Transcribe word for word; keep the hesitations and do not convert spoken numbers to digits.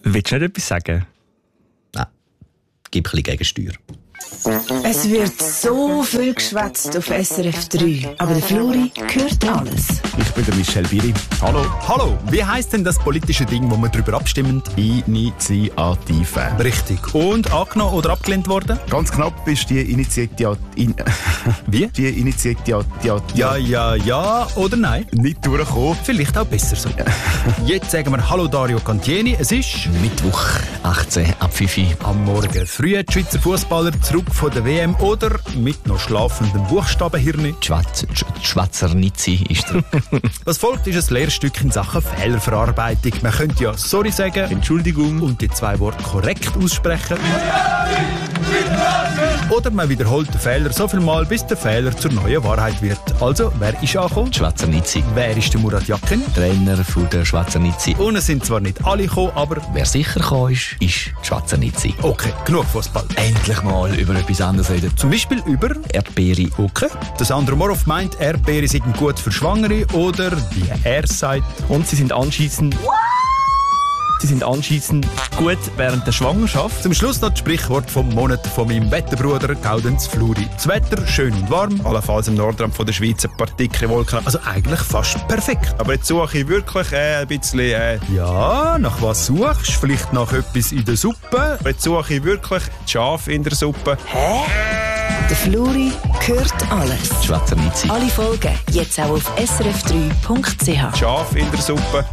Willst du nicht etwas sagen? Nein, gib ein bisschen Gegensteuer. Es wird so viel geschwätzt auf S R F drei, aber der Flori hört alles. Ich bin der Michel Biri. Hallo. Hallo, wie heisst denn das politische Ding, wo wir darüber abstimmen? Initiative. Richtig. Und angenommen oder abgelehnt worden? Ganz knapp ist die Initiative... In Wie? Die Initiative... Ja, ja, ja oder nein? Nicht durchgekommen. Vielleicht auch besser so. Jetzt sagen wir Hallo Dario Cantieni. Es ist Mittwoch, achtzehn ab fünf Uhr. am Morgen früh die Schweizer Fußballer zurück von der W M oder mit noch schlafenden Buchstabenhirn. Schwatz, Schwatzernitzi ist drin. Was folgt, ist ein Lehrstück in Sachen Fehlerverarbeitung. Man könnte ja «Sorry» sagen, Entschuldigung. und die zwei Worte korrekt aussprechen. Oder man wiederholt den Fehler so viel Mal, bis der Fehler zur neuen Wahrheit wird. Also, wer ist angekommen? Schwatzernitzi. Wer ist der Murat Yakin? Trainer von der Schwatzernitzi. Und es sind zwar nicht alle gekommen, aber... Wer sicher gekommen ist, ist Schwatzernitzi. Okay, genug Fußball. Endlich mal über etwas anderes reden. Zum Beispiel über... Erdbeere. Okay. Das andere Morov meint, Erdbeere sind gut für Schwangere oder, wie er sagt... Und sie sind anschliessend... Sie sind anschliessend gut während der Schwangerschaft. Zum Schluss noch das Sprichwort vom Monat von meinem Wetterbruder Gaudenz Fluri. Das Wetter schön und warm, allenfalls im Nordrand von der Schweiz ein paar dickere Wolken. Also eigentlich fast perfekt. Aber jetzt suche ich wirklich äh, ein bisschen... Äh, Ja, nach was suchst? Vielleicht nach etwas in der Suppe? jetzt suche ich wirklich Schaf in der Suppe. Der Flori hört alles. Schwatzernitzi. Alle Folgen jetzt auch auf s r f drei punkt c h. Schaf in der Suppe.